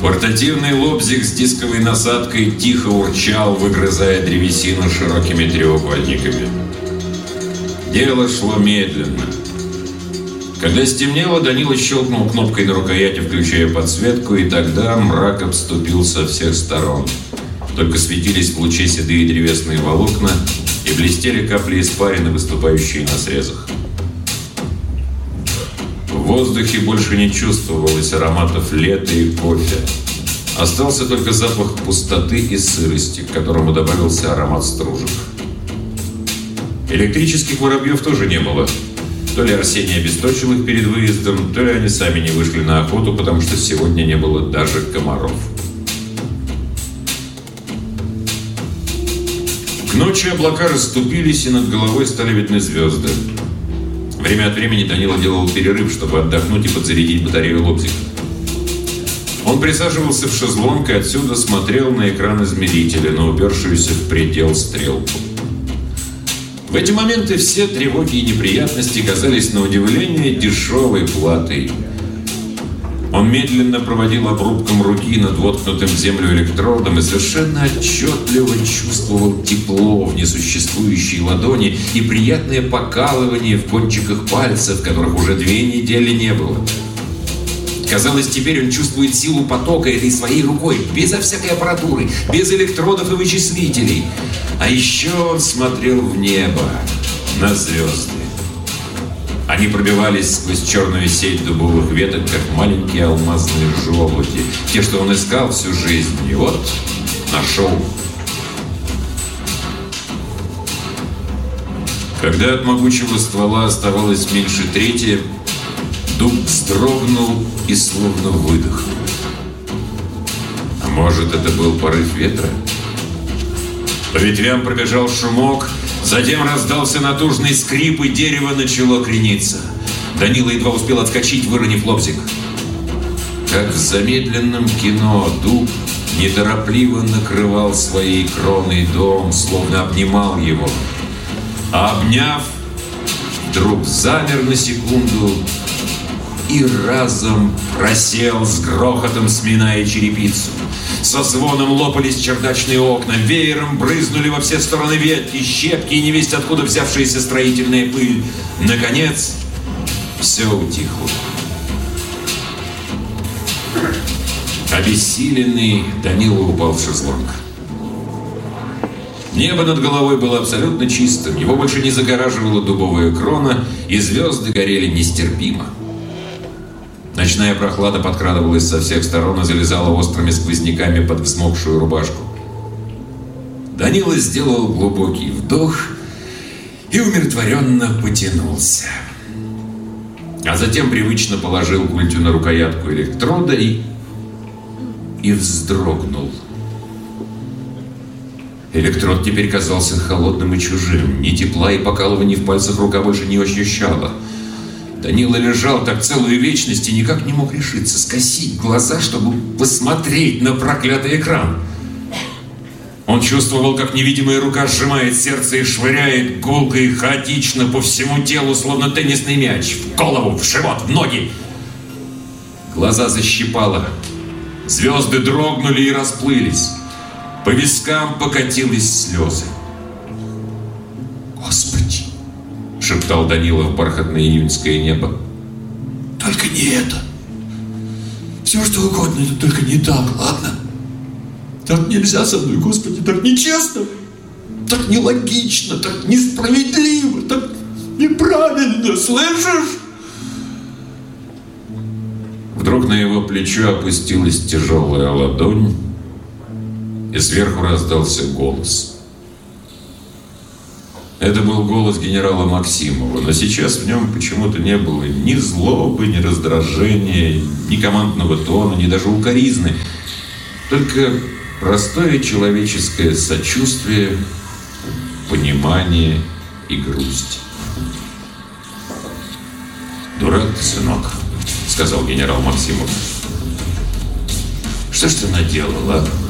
Портативный лобзик с дисковой насадкой тихо урчал, выгрызая древесину широкими треугольниками. Дело шло медленно. Когда стемнело, Данила щелкнул кнопкой на рукояти, включая подсветку, и тогда мрак обступил со всех сторон. Только светились в луче седые древесные волокна и блестели капли испарины, выступающие на срезах. В воздухе больше не чувствовалось ароматов лета и кофе. Остался только запах пустоты и сырости, к которому добавился аромат стружек. Электрических воробьев тоже не было. То ли Арсений обесточил их перед выездом, то ли они сами не вышли на охоту, потому что сегодня не было даже комаров. К ночи облака расступились, и над головой стали видны звезды. Время от времени Данила делал перерыв, чтобы отдохнуть и подзарядить батарею лобзика. Он присаживался в шезлонг и отсюда смотрел на экран измерителя, на упершуюся в предел стрелку. В эти моменты все тревоги и неприятности казались на удивление дешевой платой. Он медленно проводил обрубком руки над воткнутым в землю электродом и совершенно отчетливо чувствовал тепло в несуществующей ладони и приятное покалывание в кончиках пальцев, которых уже 2 недели не было. Казалось, теперь он чувствует силу потока этой своей рукой, безо всякой аппаратуры, без электродов и вычислителей. А еще он смотрел в небо, на звезды. Они пробивались сквозь черную сеть дубовых веток, как маленькие алмазные желуди. Те, что он искал всю жизнь, и вот нашел. Когда от могучего ствола оставалось меньше трети, дуб вздрогнул и словно выдохнул. А может, это был порыв ветра? По ветвям пробежал шумок, затем раздался натужный скрип, и дерево начало крениться. Данила едва успел отскочить, выронив лобзик. Как в замедленном кино, дуб неторопливо накрывал своей кроной дом, словно обнимал его. А обняв, вдруг замер на секунду и разом просел, с грохотом сминая черепицу. Со звоном лопались чердачные окна, веером брызнули во все стороны ветки, щепки и невесть откуда взявшаяся строительная пыль. Наконец, все утихло. Обессиленный, Данила упал в шезлонг. Небо над головой было абсолютно чистым, его больше не загораживала дубовая крона, и звезды горели нестерпимо. Ночная прохлада подкрадывалась со всех сторон и залезала острыми сквозняками под взмокшую рубашку. Данила сделал глубокий вдох и умиротворенно потянулся. А затем привычно положил культю на рукоятку электрода и вздрогнул. Электрод теперь казался холодным и чужим. Ни тепла и покалывания в пальцах рука больше не ощущала. Данила лежал так целую вечность и никак не мог решиться скосить глаза, чтобы посмотреть на проклятый экран. Он чувствовал, как невидимая рука сжимает сердце и швыряет гулко и хаотично по всему телу, словно теннисный мяч, в голову, в живот, в ноги. Глаза защипало. Звезды дрогнули и расплылись. По вискам покатились слезы. «Господи!» — шептал Данила в бархатное июньское небо. «Только не это! Все, что угодно, это только не так, ладно? Так нельзя со мной, Господи, так нечестно, так нелогично, так несправедливо, так неправильно, слышишь?» Вдруг на его плечо опустилась тяжелая ладонь, и сверху раздался голос. Это был голос генерала Максимова, но сейчас в нем почему-то не было ни злобы, ни раздражения, ни командного тона, ни даже укоризны. Только простое человеческое сочувствие, понимание и грусть. «Дурак ты, сынок», — сказал генерал Максимов. «Что ж ты наделал, а?